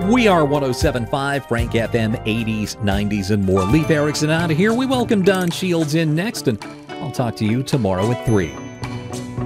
We are 107.5, Frank FM, 80s, 90s, and more. Leif Erikson out of here. We welcome Don Shields in next, and I'll talk to you tomorrow at 3.